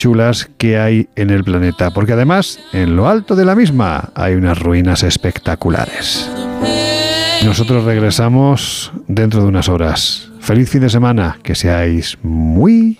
chulas que hay en el planeta, porque además en lo alto de la misma hay unas ruinas espectaculares. Nosotros regresamos dentro de unas horas. Feliz fin de semana, que seáis muy